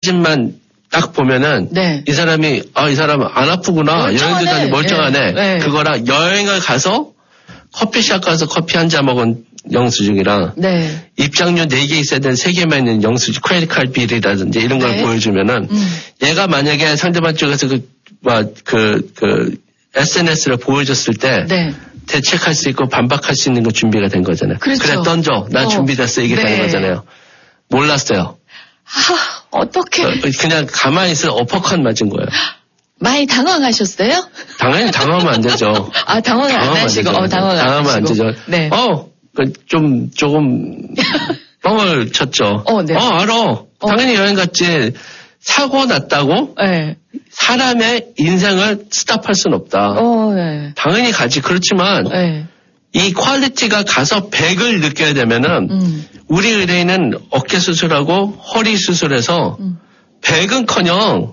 사진만 딱 보면은 네. 이 사람 안 아프구나. 여행도 다니고 멀쩡하네. 네. 그거랑 여행을 가서 커피숍 가서 커피 한 잔 먹은 영수증이랑 네. 입장료 4개 있어야 되는 3개만 있는 영수증, 크레딧 카드 빌이라든지 이런 걸 네. 보여주면은 얘가 만약에 상대방 쪽에서 SNS를 보여줬을 때 네. 대책할 수 있고 반박할 수 있는 거 준비가 된 거잖아요. 그렇죠. 그래 던져. 난 준비됐어. 이게 네. 되는 거잖아요. 몰랐어요. 어떻게. 그냥 가만히 있어 어퍼컷 맞은 거예요. 많이 당황하셨어요? 당연히 당하면 안 되죠. 당황을 안 하시고, 당하면 안 되죠. 네. 조금, 뻥을 쳤죠. 네. 알아. 당연히 여행 갔지. 사고 났다고? 네. 사람의 인생을 스탑할 순 없다. 네. 당연히 가지. 그렇지만, 네. 이 퀄리티가 가서 100을 느껴야 되면은, 우리 의뢰인은 어깨 수술하고 허리 수술해서 100은커녕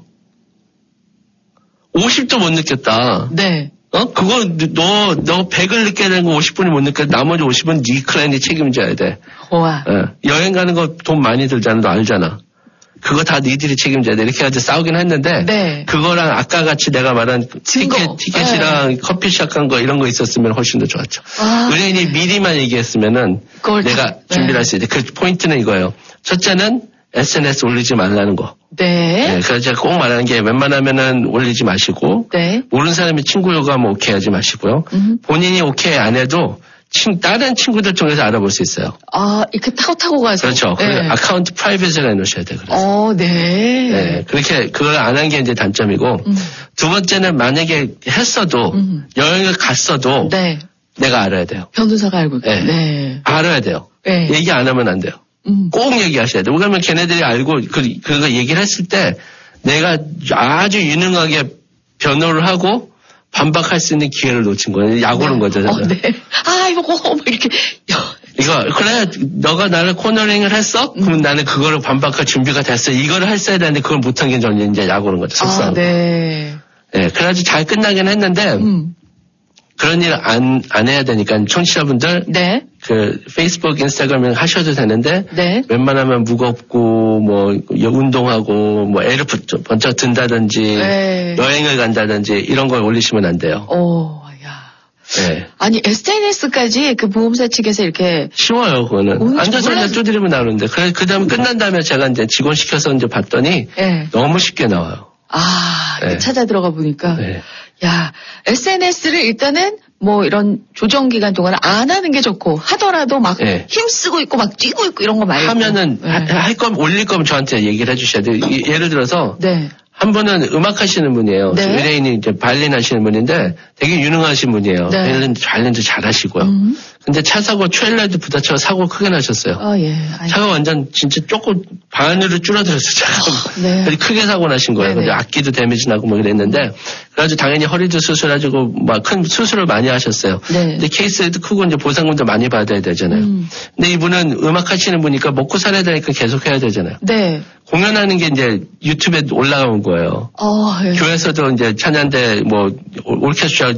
50도 못 느꼈다. 네. 그거 너 100을 느껴야 되는 거 50분이 못 느껴. 나머지 50은 네 클라이언이 책임져야 돼. 와. 여행 가는 거 돈 많이 들잖아. 너 알잖아. 그거 다 니들이 책임져야 돼. 이렇게 해서 싸우긴 했는데 네. 그거랑 아까 같이 내가 말한 티켓이랑 네. 커피숍 간 거 이런 거 있었으면 훨씬 더 좋았죠. 의뢰인이 미리만 얘기했으면은 내가 준비를 할 수 있대. 그 포인트는 이거예요. 첫째는 SNS 올리지 말라는 거. 네. 그래서 제가 꼭 말하는 게 웬만하면은 올리지 마시고 네. 모르는 사람이 친구 요구하면 오케이 하지 마시고요. 본인이 오케이 안 해도 다른 친구들 통해서 알아볼 수 있어요. 이렇게 타고 가서. 그렇죠. 네. 아카운트 프라이빗을 해놓으셔야 돼요. 그래서. 네. 네. 그렇게 그걸 안 한 게 이제 단점이고 두 번째는 만약에 했어도 여행을 갔어도 네. 내가 알아야 돼요. 변호사가 알고. 네. 네. 알아야 돼요. 네. 얘기 안 하면 안 돼요. 꼭 얘기하셔야 돼요. 왜냐면 걔네들이 알고 그거 얘기를 했을 때 내가 아주 유능하게 변호를 하고 반박할 수 있는 기회를 놓친 거예요. 약오른 거죠. 네. 이렇게. 그래, 너가 나를 코너링을 했어? 그러면 나는 그거를 반박할 준비가 됐어. 이거를 했어야 되는데 그걸 못한 게 저는 이제 약오른 거죠. 속상한 거. 네. 네. 그래가지고 잘 끝나긴 했는데, 그런 일 안 해야 되니까 청취자분들 네. 페이스북, 인스타그램 하셔도 되는데 네. 웬만하면 무겁고 운동하고 애를 번쩍 든다든지 네. 여행을 간다든지 이런 걸 올리시면 안 돼요. 네. 아니 SNS까지 그 보험사 측에서 이렇게 쉬워요. 그거는 앉아서 그냥 두드리면 나오는데 그다음에 끝난 다음에 제가 이제 직원 시켜서 이제 봤더니 네. 너무 쉽게 나와요. 네. 찾아 들어가 보니까. 네. 야, SNS를 일단은 이런 조정 기간 동안 안 하는 게 좋고 하더라도 막 힘쓰고 있고 막 뛰고 있고 이런 거 말고 하면은 올릴 거면 저한테 얘기를 해주셔야 돼요. 예를 들어서 한 분은 음악 하시는 분이에요. 네. 의뢰인이 이제 바이올린 하시는 분인데 되게 유능하신 분이에요. 바이올린도 잘하시고요. 근데 차 사고 트레일러에도 부딪혀 사고 크게 나셨어요. 차가 완전 진짜 조금 반으로 줄어들었어요. 차가 크게 사고 나신 거예요. 근데 악기도 데미지 나고 이랬는데 그래가지고 당연히 허리도 수술하시고 큰 수술을 많이 하셨어요. 근데 케이스도 크고 이제 보상금도 많이 받아야 되잖아요. 근데 이분은 음악 하시는 분이니까 먹고 살아야 되니까 계속 해야 되잖아요. 공연하는 게 이제 유튜브에 올라온 거예요. 교회에서도 이제 찬양대 오케스트라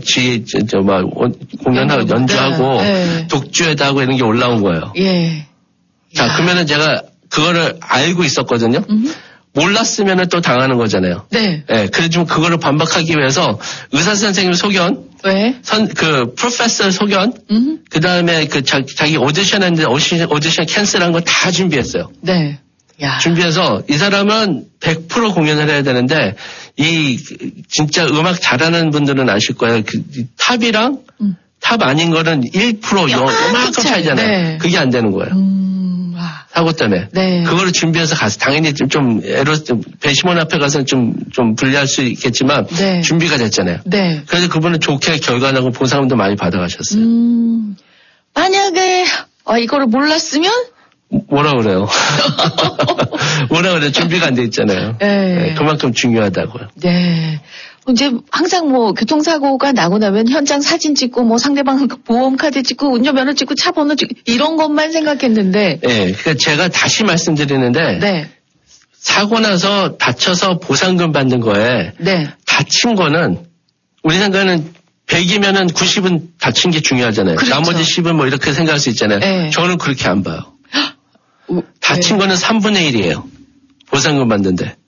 공연하고 연주하고 독주회도 하고 이런 게 올라온 거예요. 자, 그러면은 제가 그거를 알고 있었거든요. 몰랐으면은 또 당하는 거잖아요. 그래서 좀 그거를 반박하기 위해서 의사 선생님 소견, 프로페서 소견, 그 다음에 자기 오디션 했는데 오디션 캔슬한 거 다 준비했어요. 준비해서 이 사람은 100% 공연을 해야 되는데 진짜 음악 잘하는 분들은 아실 거예요. 탑이랑 탑 아닌 거는 1% 요만큼 차이잖아요. 그게 안 되는 거예요. 사고 때문에. 그거를 준비해서 가서 당연히 좀 배심원 앞에 가서는 좀 불리할 수 있겠지만 준비가 됐잖아요. 그래서 그분은 좋게 결과나고 보상금도 많이 받아가셨어요. 만약에 이거를 몰랐으면 뭐라 그래요? 뭐라 그래요? 준비가 안 돼 있잖아요. 그만큼 중요하다고요. 이제 항상 교통사고가 나고 나면 현장 사진 찍고 상대방 보험카드 찍고 운전면허 찍고 차 번호 찍고 이런 것만 생각했는데. 그러니까 제가 다시 말씀드리는데. 사고 나서 다쳐서 보상금 받는 거에. 다친 거는 우리 생각에는 100이면은 90은 다친 게 중요하잖아요. 그렇죠. 나머지 10은 이렇게 생각할 수 있잖아요. 저는 그렇게 안 봐요. 다친 거는 3분의 1이에요. 보상금 받는데.